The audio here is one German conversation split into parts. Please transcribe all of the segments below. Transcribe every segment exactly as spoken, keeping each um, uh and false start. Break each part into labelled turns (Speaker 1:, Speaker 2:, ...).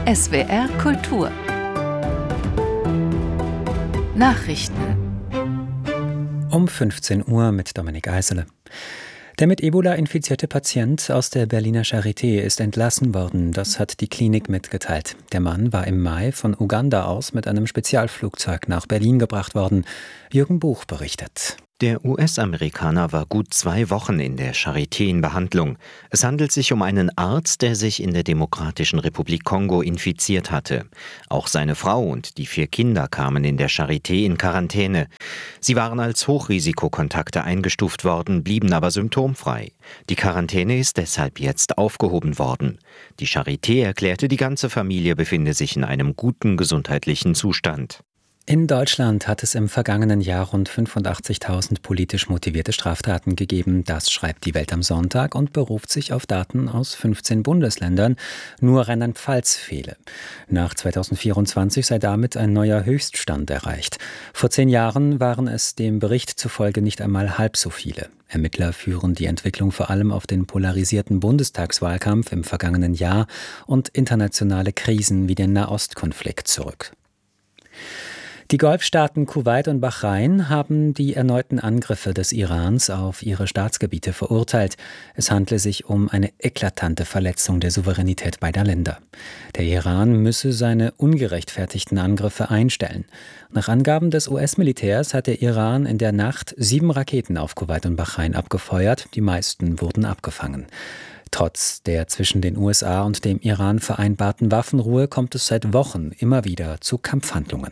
Speaker 1: S W R Kultur Nachrichten
Speaker 2: Um fünfzehn Uhr mit Dominik Eisele. Der mit Ebola infizierte Patient aus der Berliner Charité ist entlassen worden, das hat die Klinik mitgeteilt. Der Mann war im Mai von Uganda aus mit einem Spezialflugzeug nach Berlin gebracht worden. Jürgen Buch berichtet.
Speaker 3: Der U S-Amerikaner war gut zwei Wochen in der Charité in Behandlung. Es handelt sich um einen Arzt, der sich in der Demokratischen Republik Kongo infiziert hatte. Auch seine Frau und die vier Kinder kamen in der Charité in Quarantäne. Sie waren als Hochrisikokontakte eingestuft worden, blieben aber symptomfrei. Die Quarantäne ist deshalb jetzt aufgehoben worden. Die Charité erklärte, die ganze Familie befinde sich in einem guten gesundheitlichen Zustand.
Speaker 2: In Deutschland hat es im vergangenen Jahr rund fünfundachtzigtausend politisch motivierte Straftaten gegeben. Das schreibt die Welt am Sonntag und beruft sich auf Daten aus fünfzehn Bundesländern. Nur Rheinland-Pfalz fehle. Nach zweitausendvierundzwanzig sei damit ein neuer Höchststand erreicht. Vor zehn Jahren waren es dem Bericht zufolge nicht einmal halb so viele. Ermittler führen die Entwicklung vor allem auf den polarisierten Bundestagswahlkampf im vergangenen Jahr und internationale Krisen wie den Nahostkonflikt zurück. Die Golfstaaten Kuwait und Bahrain haben die erneuten Angriffe des Irans auf ihre Staatsgebiete verurteilt. Es handle sich um eine eklatante Verletzung der Souveränität beider Länder. Der Iran müsse seine ungerechtfertigten Angriffe einstellen. Nach Angaben des U S-Militärs hat der Iran in der Nacht sieben Raketen auf Kuwait und Bahrain abgefeuert. Die meisten wurden abgefangen. Trotz der zwischen den U S A und dem Iran vereinbarten Waffenruhe kommt es seit Wochen immer wieder zu Kampfhandlungen.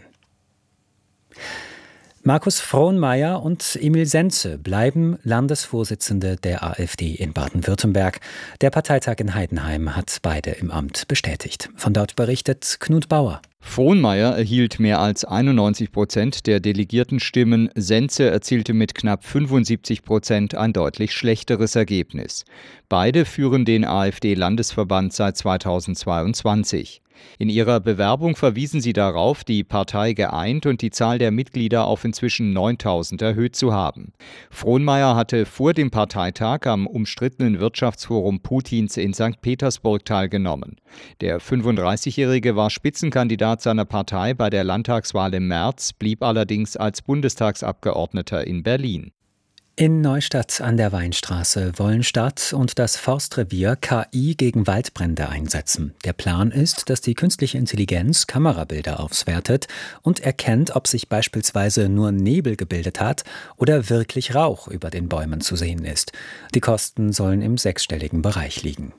Speaker 2: Markus Frohnmayer und Emil Senze bleiben Landesvorsitzende der AfD in Baden-Württemberg. Der Parteitag in Heidenheim hat beide im Amt bestätigt. Von dort berichtet Knut Bauer.
Speaker 4: Frohnmayer erhielt mehr als einundneunzig Prozent der Delegiertenstimmen. Senze erzielte mit knapp fünfundsiebzig Prozent ein deutlich schlechteres Ergebnis. Beide führen den AfD-Landesverband seit zweitausendzweiundzwanzig. In ihrer Bewerbung verwiesen sie darauf, die Partei geeint und die Zahl der Mitglieder auf inzwischen neuntausend erhöht zu haben. Frohnmayer hatte vor dem Parteitag am umstrittenen Wirtschaftsforum Putins in Sankt Petersburg teilgenommen. Der fünfunddreißigjährige war Spitzenkandidat seiner Partei bei der Landtagswahl im März, blieb allerdings als Bundestagsabgeordneter in Berlin.
Speaker 2: In Neustadt an der Weinstraße wollen Stadt und das Forstrevier K I gegen Waldbrände einsetzen. Der Plan ist, dass die künstliche Intelligenz Kamerabilder auswertet und erkennt, ob sich beispielsweise nur Nebel gebildet hat oder wirklich Rauch über den Bäumen zu sehen ist. Die Kosten sollen im sechsstelligen Bereich liegen.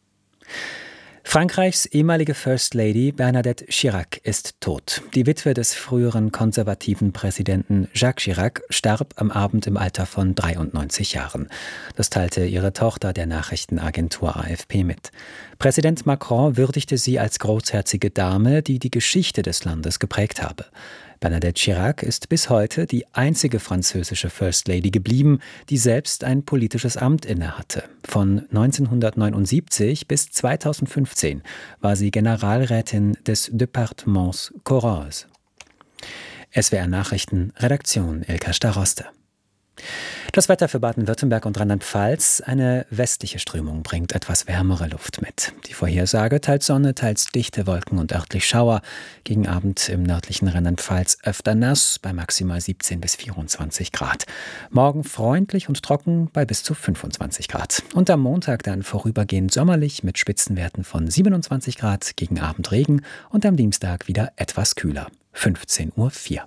Speaker 2: Frankreichs ehemalige First Lady Bernadette Chirac ist tot. Die Witwe des früheren konservativen Präsidenten Jacques Chirac starb am Abend im Alter von dreiundneunzig Jahren. Das teilte ihre Tochter der Nachrichtenagentur A F P mit. Präsident Macron würdigte sie als großherzige Dame, die die Geschichte des Landes geprägt habe. Bernadette Chirac ist bis heute die einzige französische First Lady geblieben, die selbst ein politisches Amt innehatte. Von neunzehnhundertneunundsiebzig bis zweitausendfünfzehn war sie Generalrätin des Departements Corrèze. S W R Nachrichten, Redaktion Ilka Staroste. Das Wetter für Baden-Württemberg und Rheinland-Pfalz: Eine westliche Strömung bringt etwas wärmere Luft mit. Die Vorhersage: teils Sonne, teils dichte Wolken und örtlich Schauer. Gegen Abend im nördlichen Rheinland-Pfalz öfter nass, bei maximal siebzehn bis vierundzwanzig Grad. Morgen freundlich und trocken bei bis zu fünfundzwanzig Grad. Und am Montag dann vorübergehend sommerlich mit Spitzenwerten von siebenundzwanzig Grad, gegen Abend Regen und am Dienstag wieder etwas kühler. fünfzehn Uhr vier.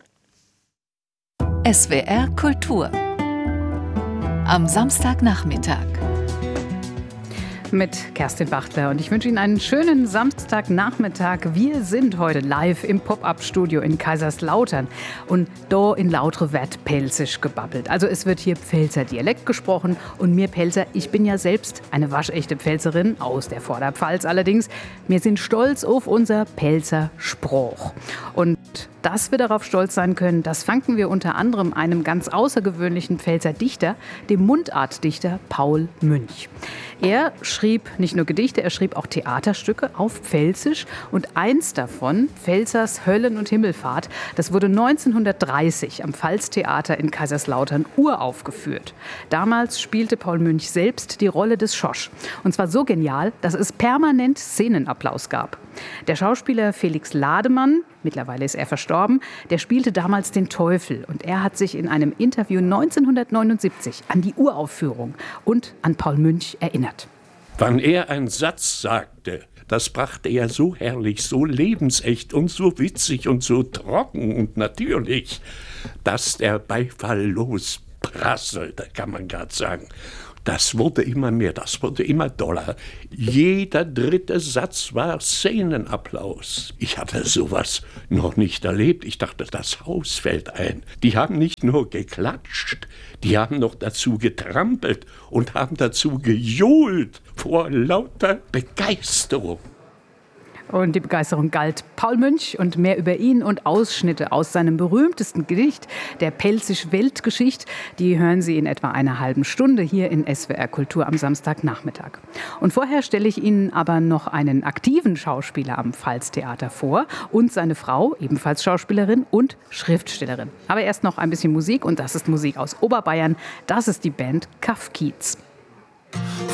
Speaker 1: S W R Kultur am Samstagnachmittag
Speaker 5: mit Kerstin Bachtler, und ich wünsche Ihnen einen schönen Samstagnachmittag. Wir sind heute live im Pop-Up-Studio in Kaiserslautern und da in Lautre wird Pelzisch gebabbelt. Also es wird hier Pfälzer Dialekt gesprochen und mir Pelzer, ich bin ja selbst eine waschechte Pfälzerin, aus der Vorderpfalz allerdings. Wir sind stolz auf unser Pelzer Spruch. Und dass wir darauf stolz sein können, das verdanken wir unter anderem einem ganz außergewöhnlichen Pfälzer Dichter, dem Mundartdichter Paul Münch. Er schrieb nicht nur Gedichte, er schrieb auch Theaterstücke auf Pfälzisch und eins davon, Pfälzers Höllen- und Himmelfahrt, das wurde neunzehnhundertdreißig am Pfalztheater in Kaiserslautern uraufgeführt. Damals spielte Paul Münch selbst die Rolle des Schosch. Und zwar so genial, dass es permanent Szenenapplaus gab. Der Schauspieler Felix Lademann, mittlerweile ist er verstorben, der spielte damals den Teufel. Und er hat sich in einem Interview neunzehnhundertneunundsiebzig an die Uraufführung und an Paul Münch erinnert.
Speaker 6: Wann er einen Satz sagte, das brachte er so herrlich, so lebensecht und so witzig und so trocken und natürlich, dass der Beifall losprasselte, kann man gerade sagen. Das wurde immer mehr, das wurde immer doller. Jeder dritte Satz war Szenenapplaus. Ich hatte sowas noch nicht erlebt. Ich dachte, das Haus fällt ein. Die haben nicht nur geklatscht, die haben noch dazu getrampelt und haben dazu gejohlt vor lauter Begeisterung.
Speaker 5: Und die Begeisterung galt Paul Münch und mehr über ihn und Ausschnitte aus seinem berühmtesten Gedicht, der Pelzisch Weltgeschichte, die hören Sie in etwa einer halben Stunde hier in S W R Kultur am Samstagnachmittag. Und vorher stelle ich Ihnen aber noch einen aktiven Schauspieler am Pfalztheater vor und seine Frau, ebenfalls Schauspielerin und Schriftstellerin. Aber erst noch ein bisschen Musik und das ist Musik aus Oberbayern. Das ist die Band Kaff Kiez.